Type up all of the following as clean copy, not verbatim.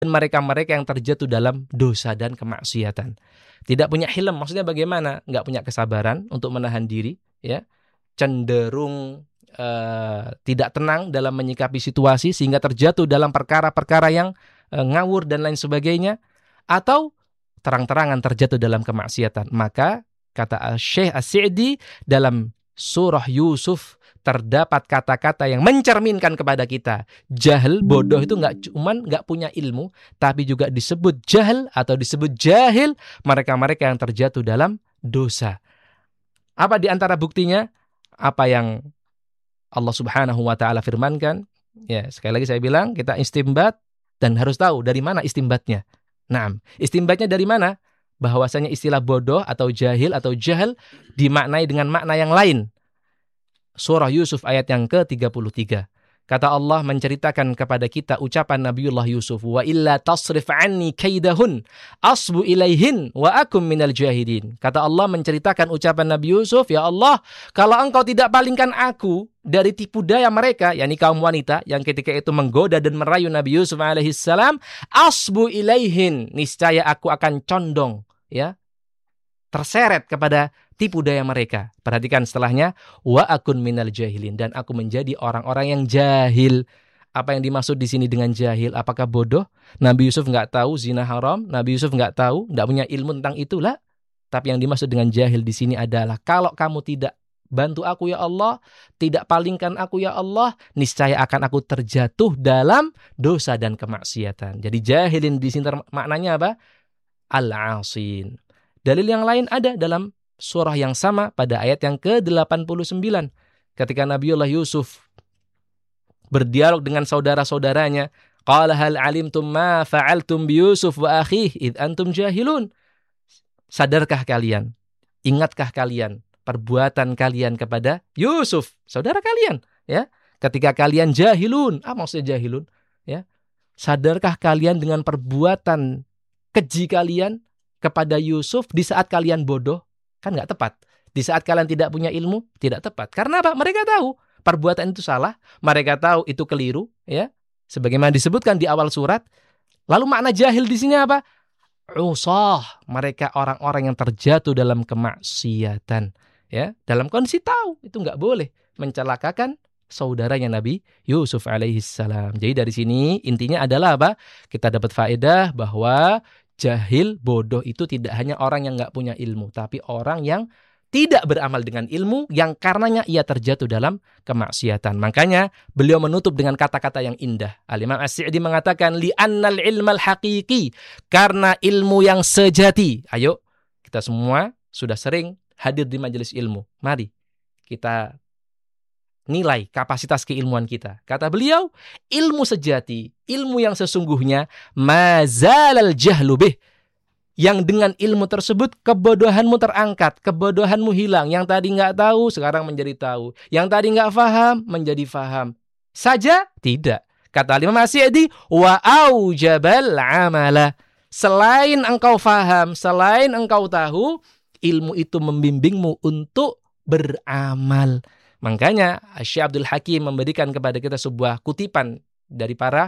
dan mereka-mereka yang terjatuh dalam dosa dan kemaksiatan. Tidak punya hilm, maksudnya bagaimana? Nggak punya kesabaran untuk menahan diri, ya, cenderung tidak tenang dalam menyikapi situasi sehingga terjatuh dalam perkara-perkara yang ngawur dan lain sebagainya, atau terang-terangan terjatuh dalam kemaksiatan. Maka kata Syekh As-Sa'di dalam surah Yusuf terdapat kata-kata yang mencerminkan kepada kita jahil, bodoh itu nggak punya ilmu, tapi juga disebut jahil atau disebut jahil mereka-mereka yang terjatuh dalam dosa. Apa di antara buktinya? Apa yang Allah Subhanahu wa taala firmankan? Ya, sekali lagi saya bilang, kita istimbat dan harus tahu dari mana istimbatnya. Nah, istimbatnya dari mana? Bahwasanya istilah bodoh atau jahil atau jahil dimaknai dengan makna yang lain. Surah Yusuf ayat yang ke-33. Kata Allah menceritakan kepada kita ucapan Nabiullah Yusuf, wa illa tasrif anni kaidahun asbu ilaihin wa akum minal jahidin. Kata Allah menceritakan ucapan Nabi Yusuf, ya Allah, kalau engkau tidak palingkan aku dari tipu daya mereka, yakni kaum wanita yang ketika itu menggoda dan merayu Nabi Yusuf alaihissalam, asbu ilaihin, niscaya aku akan condong, ya, terseret kepada tipu daya mereka. Perhatikan setelahnya, wa akun minal jahilin, dan aku menjadi orang-orang yang jahil. Apa yang dimaksud di sini dengan jahil? Apakah bodoh? Nabi Yusuf nggak tahu zina haram, Nabi Yusuf nggak tahu, nggak punya ilmu tentang itulah. Tapi yang dimaksud dengan jahil di sini adalah kalau kamu tidak bantu aku ya Allah, tidak palingkan aku ya Allah, niscaya akan aku terjatuh dalam dosa dan kemaksiatan. Jadi jahilin di sini maknanya apa? Al-asin. Dalil yang lain ada dalam surah yang sama pada ayat yang ke-89. Ketika Nabiullah Yusuf berdialog dengan saudara-saudaranya, qala hal alimtum ma fa'altum bi Yusuf wa akhihi id antum jahilun. Sadarkah kalian? Ingatkah kalian perbuatan kalian kepada Yusuf, saudara kalian, ya? Ketika kalian jahilun. Apa maksudnya jahilun? Ya. Sadarkah kalian dengan perbuatan keji kalian kepada Yusuf di saat kalian bodoh? Kan nggak tepat. Di saat kalian tidak punya ilmu, tidak tepat. Karena apa? Mereka tahu perbuatan itu salah, mereka tahu itu keliru, ya. Sebagaimana disebutkan di awal surat. Lalu makna jahil di sini apa? Usah, mereka orang-orang yang terjatuh dalam kemaksiatan, ya. Dalam kondisi tahu itu nggak boleh mencelakakan saudaranya Nabi Yusuf alaihissalam. Jadi dari sini intinya adalah apa? Kita dapat faedah bahwa jahil, bodoh itu tidak hanya orang yang nggak punya ilmu, tapi orang yang tidak beramal dengan ilmu, yang karenanya ia terjatuh dalam kemaksiatan. Makanya beliau menutup dengan kata-kata yang indah. Al-Imam As-Sa'di mengatakan, li'annal ilmal haqiqi, karena ilmu yang sejati. Ayo, kita semua sudah sering hadir di majelis ilmu. Mari kita nilai kapasitas keilmuan kita. Kata beliau, ilmu sejati, ilmu yang sesungguhnya, mazalal jahlu bih, yang dengan ilmu tersebut kebodohanmu terangkat, kebodohanmu hilang. Yang tadi nggak tahu sekarang menjadi tahu, yang tadi nggak faham menjadi faham. Saja tidak. Kata Imam As-Sa'di, wa aujabal amala, selain engkau faham, selain engkau tahu, ilmu itu membimbingmu untuk beramal. Makanya Syekh Abdul Hakim memberikan kepada kita sebuah kutipan dari para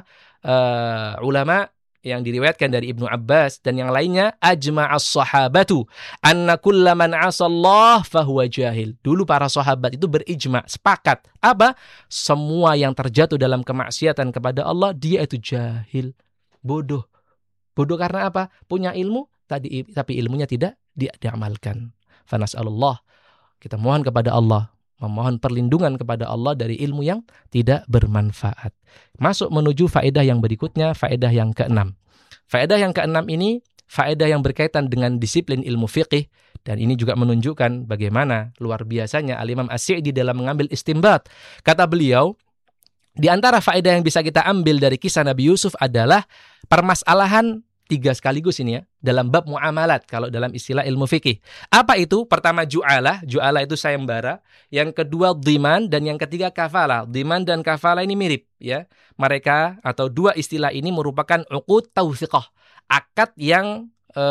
ulama yang diriwayatkan dari Ibnu Abbas dan yang lainnya, ajma'as sahabatu anna kullaman 'asallah fahuwa jahil. Dulu para sahabat itu berijma', sepakat. Apa? Semua yang terjatuh dalam kemaksiatan kepada Allah, dia itu jahil, bodoh. Bodoh karena apa? Punya ilmu tapi ilmunya tidak diamalkan. Fanas'alullah, kita mohon kepada Allah, memohon perlindungan kepada Allah dari ilmu yang tidak bermanfaat. Masuk menuju faedah yang berikutnya, faedah yang keenam. Faedah yang keenam ini, faedah yang berkaitan dengan disiplin ilmu fiqih, dan ini juga menunjukkan bagaimana luar biasanya Al-Imam As-Sa'di dalam mengambil istimbat. Kata beliau, di antara faedah yang bisa kita ambil dari kisah Nabi Yusuf adalah permasalahan 3 sekaligus ini ya, dalam bab muamalat kalau dalam istilah ilmu fikih. Apa itu? Pertama ju'alah itu sayembara, yang kedua dhiman, dan yang ketiga kafalah. Dhiman dan kafalah ini mirip ya. Mereka atau dua istilah ini merupakan uqud tawthiqah, akad yang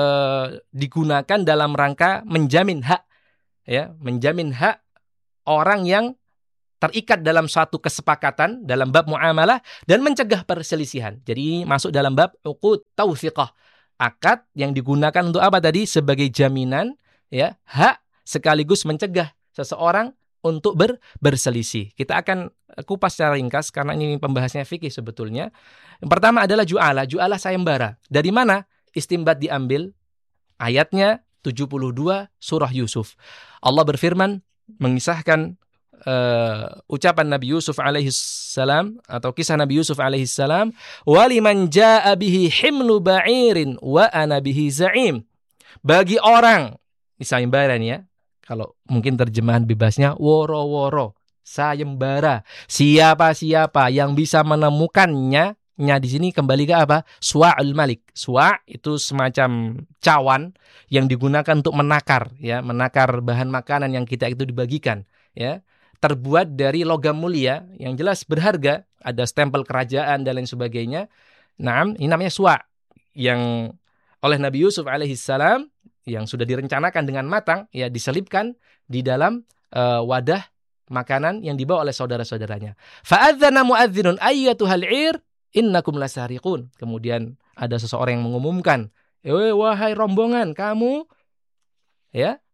digunakan dalam rangka menjamin hak ya, menjamin hak orang yang terikat dalam suatu kesepakatan dalam bab muamalah dan mencegah perselisihan. Jadi masuk dalam bab uqud taufiqah. Akad yang digunakan untuk apa tadi? Sebagai jaminan ya, hak sekaligus mencegah seseorang untuk berselisih. Kita akan kupas secara ringkas karena ini pembahasannya fikih sebetulnya. Yang pertama adalah ju'alah. Ju'alah sayembara. Dari mana istimbat diambil? Ayatnya 72 surah Yusuf. Allah berfirman mengisahkan ucapan Nabi Yusuf alaihi salam atau kisah Nabi Yusuf alaihi salam, waliman jaa bihi himlu ba'irin wa ana bihi za'im. Bagi orang, ini sayembara nih ya. Kalau mungkin terjemahan bebasnya woro-woro, sayembara. Siapa-siapa yang bisa menemukannya, di sini kembali ke apa? Suwa'ul malik. Suwa' itu semacam cawan yang digunakan untuk menakar ya, menakar bahan makanan yang kita itu dibagikan ya. Terbuat dari logam mulia yang jelas berharga, ada stempel kerajaan dan lain sebagainya. Naam, ini namanya suwa' yang oleh Nabi Yusuf alaihissalam yang sudah direncanakan dengan matang ya, diselipkan di dalam wadah makanan yang dibawa oleh saudara-saudaranya. Fa'adzana muadzinun ayyatuhal 'ir innakum lasariqun. Kemudian ada seseorang yang mengumumkan, wahai rombongan kamu ya,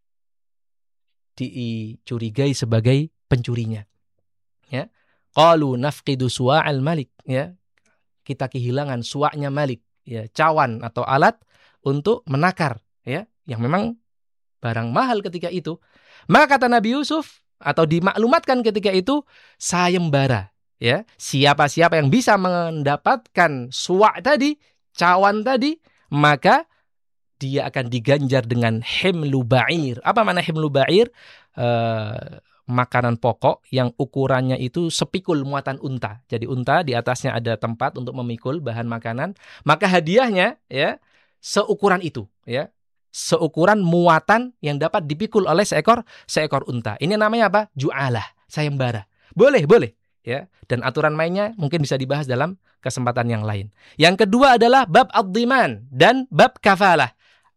dicurigai sebagai pencurinya. Ya. Qalu nafqidu suwa'al malik, ya. Kita kehilangan suwa'nya Malik, ya, cawan atau alat untuk menakar, ya, yang memang barang mahal ketika itu. Maka kata Nabi Yusuf atau dimaklumatkan ketika itu sayembara, ya. Siapa-siapa yang bisa mendapatkan suwa' tadi, cawan tadi, maka dia akan diganjar dengan himlu ba'ir. Apa makna himlu ba'ir? Makanan pokok yang ukurannya itu sepikul muatan unta. Jadi unta di atasnya ada tempat untuk memikul bahan makanan. Maka hadiahnya ya seukuran itu, ya. Seukuran muatan yang dapat dipikul oleh seekor unta. Ini namanya apa? Ju'alah, sayembara. Boleh. Ya, dan aturan mainnya mungkin bisa dibahas dalam kesempatan yang lain. Yang kedua adalah bab ad-dhiman dan bab kafalah.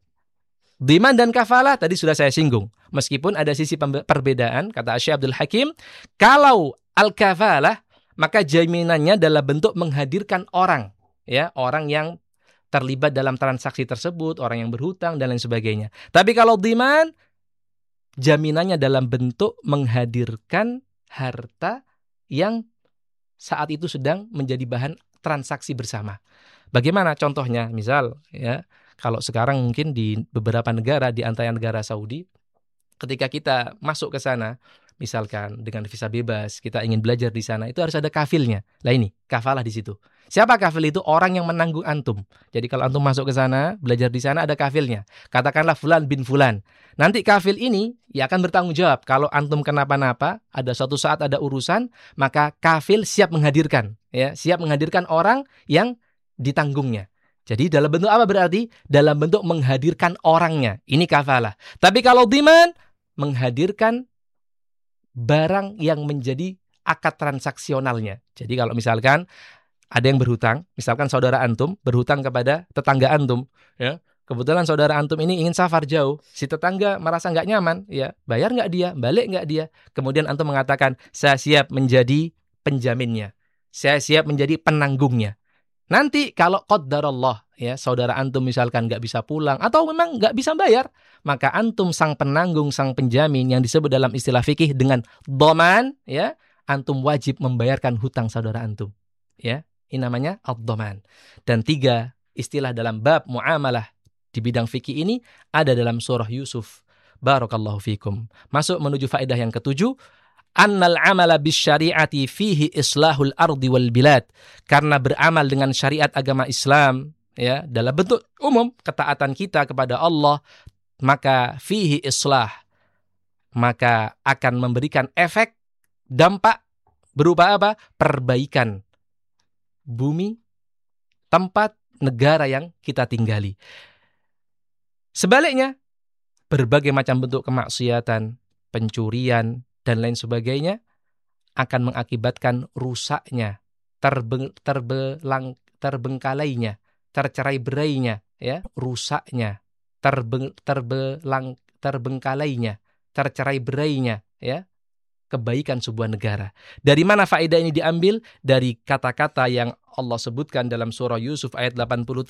Dhiman dan kafalah tadi sudah saya singgung. Meskipun ada sisi perbedaan, kata Syekh Abdul Hakim, kalau al-kafalah maka jaminannya adalah bentuk menghadirkan orang, ya, orang yang terlibat dalam transaksi tersebut, orang yang berhutang dan lain sebagainya. Tapi kalau dhiman, jaminannya dalam bentuk menghadirkan harta yang saat itu sedang menjadi bahan transaksi bersama. Bagaimana contohnya? Misal, ya, kalau sekarang mungkin di beberapa negara, di antara negara Saudi, ketika kita masuk ke sana, misalkan dengan visa bebas, kita ingin belajar di sana, itu harus ada kafilnya. Lah ini, kafalah di situ. Siapa kafil itu? Orang yang menanggung antum. Jadi kalau antum masuk ke sana, belajar di sana, ada kafilnya. Katakanlah fulan bin fulan. Nanti kafil ini ya akan bertanggung jawab. Kalau antum kenapa-napa, ada suatu saat ada urusan, maka kafil siap menghadirkan, ya, siap menghadirkan orang yang ditanggungnya. Jadi dalam bentuk apa berarti? Dalam bentuk menghadirkan orangnya. Ini kafalah. Tapi kalau dhiman, menghadirkan barang yang menjadi akad transaksionalnya. Jadi kalau misalkan ada yang berhutang, misalkan saudara antum berhutang kepada tetangga antum, ya. Kebetulan saudara antum ini ingin safar jauh, si tetangga merasa nggak nyaman, ya, bayar nggak dia, balik nggak dia. Kemudian antum mengatakan, saya siap menjadi penjaminnya, saya siap menjadi penanggungnya. Nanti kalau qaddarallah, ya, saudara antum misalkan nggak bisa pulang atau memang nggak bisa bayar, maka antum sang penanggung, sang penjamin yang disebut dalam istilah fikih dengan dhaman, ya, antum wajib membayarkan hutang saudara antum, ya. Ini namanya ad-dhaman. Dan 3 istilah dalam bab muamalah di bidang fikih ini ada dalam surah Yusuf. Barakallahu fikum. Masuk menuju faedah yang ke-7. Annal amala bisyari'ati fihi islahul ardi wal bilad. Karena beramal dengan syariat agama Islam, ya, dalam bentuk umum ketaatan kita kepada Allah, maka fihi islah, maka akan memberikan efek dampak berupa apa? Perbaikan bumi, tempat, negara yang kita tinggali. Sebaliknya, berbagai macam bentuk kemaksiatan, pencurian, dan lain sebagainya akan mengakibatkan rusaknya, terbengkalainya, tercerai-berainya, ya, rusaknya, terbengkalainya, tercerai-berainya, ya, kebaikan sebuah negara. Dari mana faedah ini diambil? Dari kata-kata yang Allah sebutkan dalam surah Yusuf ayat 83,